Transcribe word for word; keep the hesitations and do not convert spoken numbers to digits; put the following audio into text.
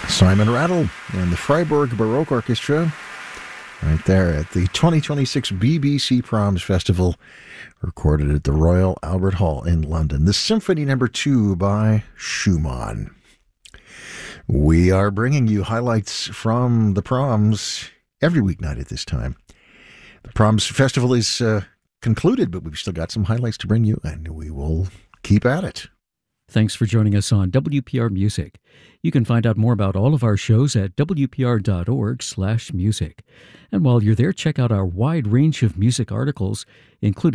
Simon Rattle and the Freiburg Baroque Orchestra right there at the twenty twenty-six B B C Proms Festival, recorded at the Royal Albert Hall in London. The Symphony Number Two by Schumann. We are bringing you highlights from the Proms every weeknight at this time. The Proms Festival is uh, concluded, but we've still got some highlights to bring you, and we will keep at it. Thanks for joining us on W P R Music. You can find out more about all of our shows at w p r dot org slash music. And while you're there, check out our wide range of music articles, including